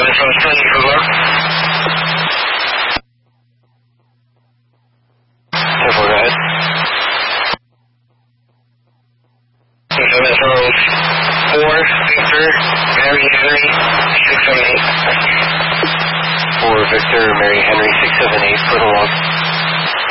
from 20 for log. 10-4, go ahead. 4, Victor, Mary Henry, 678. 4, Victor, Mary Henry, 678 for the log.